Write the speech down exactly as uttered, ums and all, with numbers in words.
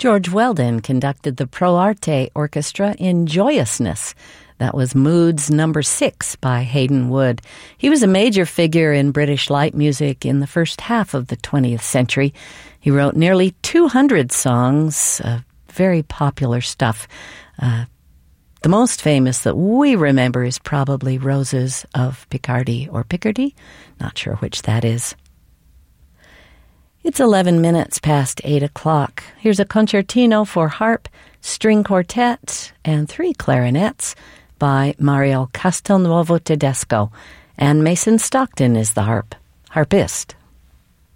George Weldon conducted the Pro Arte Orchestra in Joyousness. That was Moods Number Six by Hayden Wood. He was a major figure in British light music in the first half of the twentieth century. He wrote nearly two hundred songs, uh, very popular stuff. Uh, the most famous that we remember is probably Roses of Picardy or Picardy. Not sure which that is. It's eleven minutes past eight o'clock. Here's a concertino for harp, string quartet, and three clarinets by Mario Castelnuovo Tedesco, and Mason Stockton is the harp harpist.